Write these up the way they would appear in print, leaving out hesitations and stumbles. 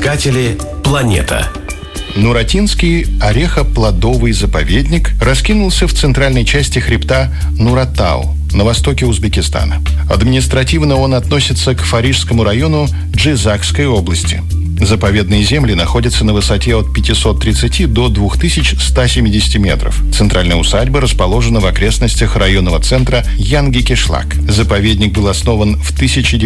Искатели планета. Нуратинский орехоплодовый заповедник раскинулся в центральной части хребта Нуратау на востоке Узбекистана. Административно он относится к Фарижскому району Джизакской области. Заповедные земли находятся на высоте от 530 до 2170 метров. Центральная усадьба расположена в окрестностях районного центра Янгикишлак. Заповедник был основан в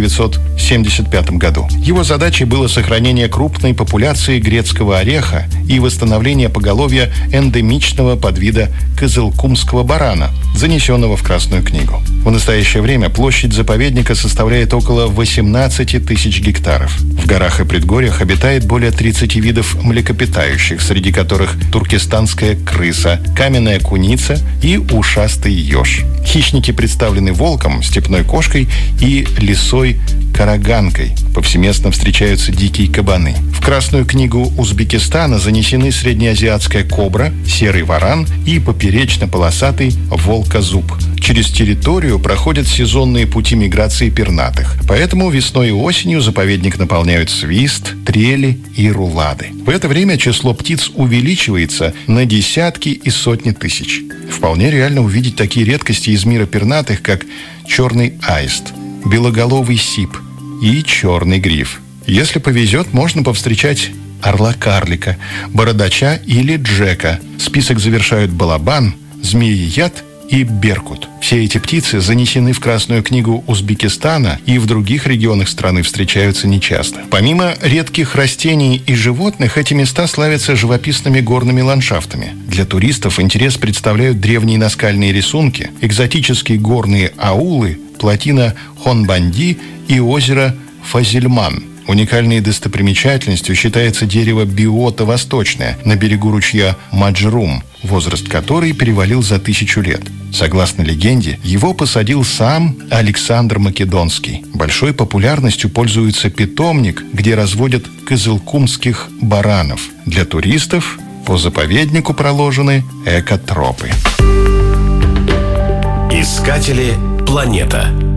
1975 году. Его задачей было сохранение крупной популяции грецкого ореха и восстановление поголовья эндемичного подвида кызылкумского барана, занесенного в Красную книгу. В настоящее время площадь заповедника составляет около 18 тысяч гектаров. В горах и предгорьях обитает более 30 видов млекопитающих, среди которых туркестанская крыса, каменная куница и ушастый еж. Хищники представлены волком, степной кошкой и лисой караганкой. Повсеместно встречаются дикие кабаны. В Красную книгу Узбекистана занесены среднеазиатская кобра, серый варан и поперечно-полосатый волкозуб. Через территорию проходят сезонные пути миграции пернатых. Поэтому весной и осенью заповедник наполняют свист, трели и рулады. В это время число птиц увеличивается на десятки и сотни тысяч. Вполне реально увидеть такие редкости из мира пернатых, как черный аист, белоголовый сип и черный гриф. Если повезет, можно повстречать орла-карлика, бородача или джека. Список завершают балабан, змеи-яд и беркут. Все эти птицы занесены в Красную книгу Узбекистана и в других регионах страны встречаются нечасто. Помимо редких растений и животных, эти места славятся живописными горными ландшафтами. Для туристов интерес представляют древние наскальные рисунки, экзотические горные аулы, плотина Хонбанди и озеро Фазельман. Уникальной достопримечательностью считается дерево биота восточное на берегу ручья Маджрум, возраст которой перевалил за 1000 лет. Согласно легенде, его посадил сам Александр Македонский. Большой популярностью пользуется питомник, где разводят кызылкумских баранов. Для туристов по заповеднику проложены экотропы. Искатели планета.